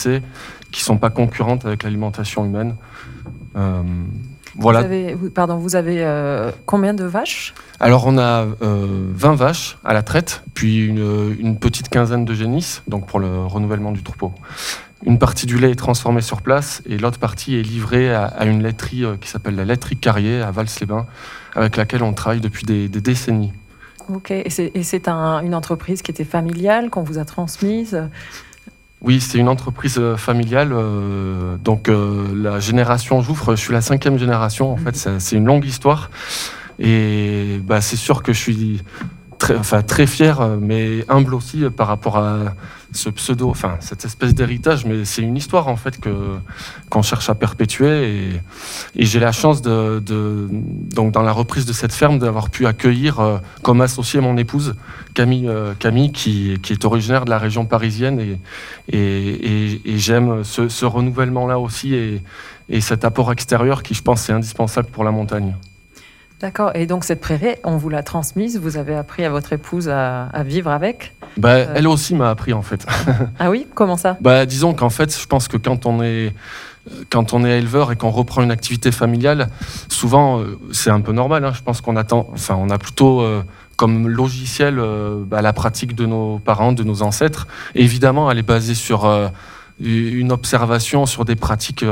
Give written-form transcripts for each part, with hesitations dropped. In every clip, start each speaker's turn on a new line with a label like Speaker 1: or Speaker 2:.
Speaker 1: placées, qui ne sont pas concurrentes avec l'alimentation humaine. Voilà.
Speaker 2: Vous avez combien de vaches ?
Speaker 1: Alors, on a 20 vaches à la traite, puis une petite quinzaine de génisses, donc pour le renouvellement du troupeau. Une partie du lait est transformée sur place et l'autre partie est livrée à une laiterie qui s'appelle la laiterie Carrier à Vals-les-Bains, avec laquelle on travaille depuis des décennies.
Speaker 2: Ok, et c'est une entreprise qui était familiale, qu'on vous a transmise ?
Speaker 1: Oui, c'est une entreprise familiale. Donc la génération Jouffre, je suis la 5e génération. En fait, c'est une longue histoire. Et c'est sûr que je suis très fier, mais humble aussi par rapport à cette espèce d'héritage. Mais c'est une histoire en fait qu'on cherche à perpétuer. Et j'ai la chance donc dans la reprise de cette ferme d'avoir pu accueillir comme associé mon épouse Camille qui est originaire de la région parisienne et j'aime ce renouvellement-là aussi et cet apport extérieur qui, je pense, est indispensable pour la montagne.
Speaker 2: D'accord. Et donc, cette prairie, on vous l'a transmise. Vous avez appris à votre épouse à vivre avec ?
Speaker 1: Elle aussi m'a appris, en fait.
Speaker 2: Ah oui ? Comment ça ?
Speaker 1: Disons qu'en fait, je pense que quand on est éleveur et qu'on reprend une activité familiale, souvent, c'est un peu normal. Je pense qu'on a plutôt comme logiciel la pratique de nos parents, de nos ancêtres. Et évidemment, elle est basée sur une observation sur des pratiques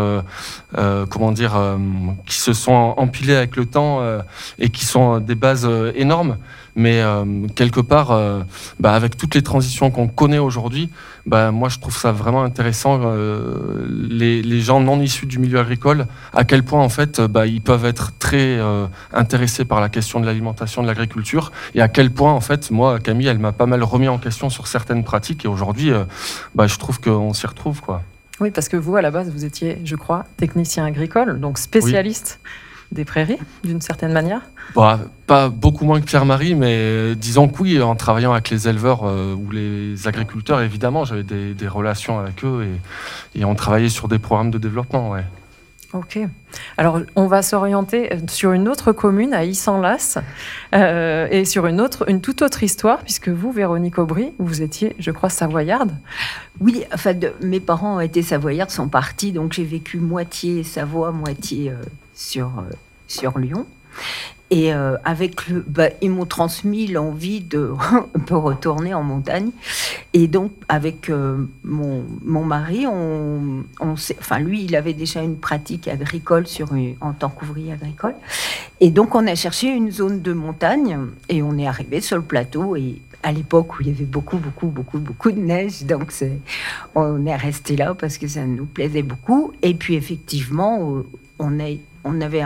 Speaker 1: qui se sont empilées avec le temps et qui sont des bases énormes. Mais quelque part, avec toutes les transitions qu'on connaît aujourd'hui, moi je trouve ça vraiment intéressant, les gens non issus du milieu agricole, à quel point en fait ils peuvent être très intéressés par la question de l'alimentation, de l'agriculture, et à quel point en fait, moi, Camille, elle m'a pas mal remis en question sur certaines pratiques, et aujourd'hui, je trouve qu'on s'y retrouve, quoi.
Speaker 2: Oui, parce que vous, à la base, vous étiez, je crois, technicien agricole, donc spécialiste des prairies, d'une certaine manière.
Speaker 1: Pas beaucoup moins que Pierre-Marie, mais disons que oui, en travaillant avec les éleveurs ou les agriculteurs, évidemment, j'avais des relations avec eux et on travaillait sur des programmes de développement, ouais.
Speaker 2: Ok. Alors, on va s'orienter sur une autre commune, à Ys-en-Lasse, et sur une toute autre histoire, puisque vous, Véronique Aubry, vous étiez, je crois, savoyarde.
Speaker 3: Oui, mes parents ont été savoyards, sont partis, donc j'ai vécu moitié Savoie, moitié sur Lyon. Et ils m'ont transmis l'envie de retourner en montagne. Et donc, avec mon mari, lui, il avait déjà une pratique agricole en tant qu'ouvrier agricole. Et donc, on a cherché une zone de montagne et on est arrivé sur le plateau. Et à l'époque où il y avait beaucoup de neige, donc on est resté là parce que ça nous plaisait beaucoup. Et puis, effectivement, on avait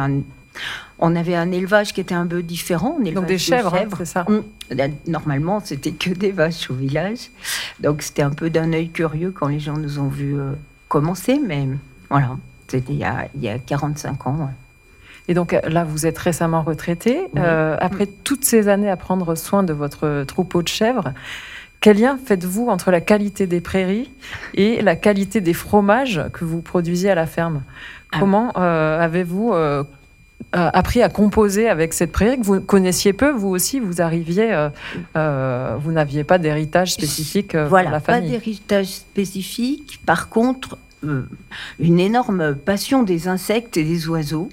Speaker 3: un élevage qui était un peu différent.
Speaker 2: Donc des chèvres, c'est ça ?
Speaker 3: Normalement, c'était que des vaches au village. Donc c'était un peu d'un œil curieux quand les gens nous ont vus commencer. Mais voilà, c'était il y a 45 ans. Ouais.
Speaker 2: Et donc là, vous êtes récemment retraité. Oui. Après toutes ces années à prendre soin de votre troupeau de chèvres, quel lien faites-vous entre la qualité des prairies et la qualité des fromages que vous produisiez à la ferme ? Comment avez-vous appris à composer avec cette prairie que vous connaissiez peu, vous aussi, vous arriviez, vous n'aviez pas d'héritage spécifique pour la famille.
Speaker 3: Pas d'héritage spécifique. Par contre, une énorme passion des insectes et des oiseaux.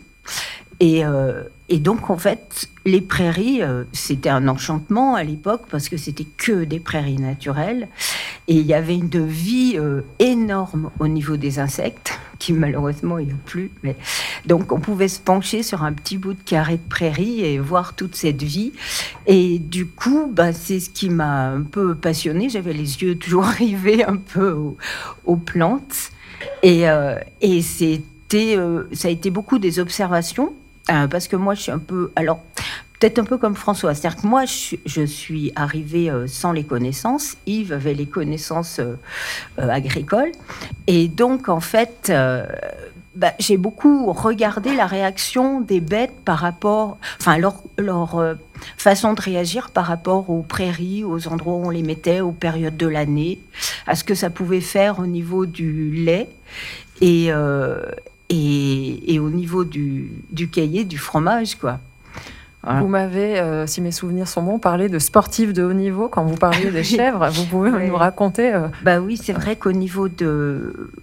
Speaker 3: Et donc, en fait, les prairies, c'était un enchantement à l'époque parce que c'était que des prairies naturelles. Et il y avait une vie énorme au niveau des insectes, qui malheureusement, il n'y a plus. Mais... Donc, on pouvait se pencher sur un petit bout de carré de prairie et voir toute cette vie. Et du coup, c'est ce qui m'a un peu passionnée. J'avais les yeux toujours rivés un peu aux plantes. Et ça a été beaucoup des observations. Parce que moi, je suis un peu... Alors, peut-être un peu comme François. C'est-à-dire que moi, je suis arrivée sans les connaissances. Yves avait les connaissances agricoles. Et donc, en fait, j'ai beaucoup regardé la réaction des bêtes par rapport... Enfin, leur façon de réagir par rapport aux prairies, aux endroits où on les mettait, aux périodes de l'année, à ce que ça pouvait faire au niveau du lait. Et au niveau du cahier, du fromage, quoi.
Speaker 2: Voilà. Vous m'avez, si mes souvenirs sont bons, parlé de sportifs de haut niveau quand vous parliez des chèvres. Vous pouvez nous raconter
Speaker 3: Oui, c'est vrai qu'au niveau